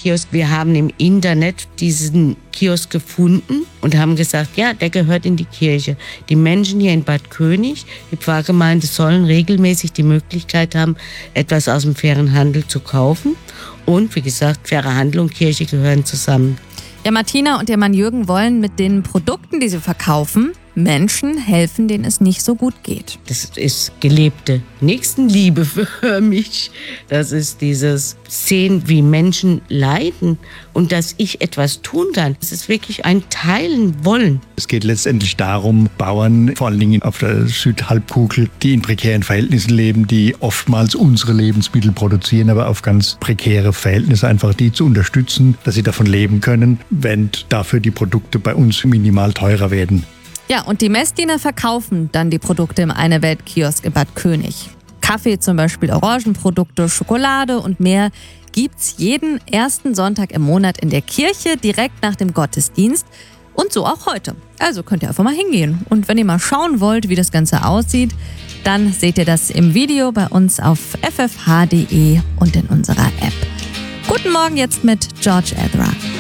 Kiosk. Wir haben im Internet diesen Kiosk gefunden und haben gesagt, ja, der gehört in die Kirche. Die Menschen hier in Bad König, die Pfarrgemeinde, sollen regelmäßig die Möglichkeit haben, etwas aus dem fairen Handel zu kaufen. Und wie gesagt, faire Handel und Kirche gehören zusammen. Ja, Martina und ihr Mann Jürgen wollen mit den Produkten, die sie verkaufen, Menschen helfen, denen es nicht so gut geht. Das ist gelebte Nächstenliebe für mich. Das ist dieses Sehen, wie Menschen leiden und dass ich etwas tun kann. Es ist wirklich ein Teilen wollen. Es geht letztendlich darum, Bauern, vor allen Dingen auf der Südhalbkugel, die in prekären Verhältnissen leben, die oftmals unsere Lebensmittel produzieren, aber auf ganz prekäre Verhältnisse, einfach die zu unterstützen, dass sie davon leben können, wenn dafür die Produkte bei uns minimal teurer werden. Ja, und die Messdiener verkaufen dann die Produkte im Eine-Welt-Kiosk in Bad König. Kaffee zum Beispiel, Orangenprodukte, Schokolade und mehr gibt's jeden ersten Sonntag im Monat in der Kirche, direkt nach dem Gottesdienst. Und so auch heute. Also könnt ihr einfach mal hingehen. Und wenn ihr mal schauen wollt, wie das Ganze aussieht, dann seht ihr das im Video bei uns auf ffh.de und in unserer App. Guten Morgen jetzt mit George Ezra.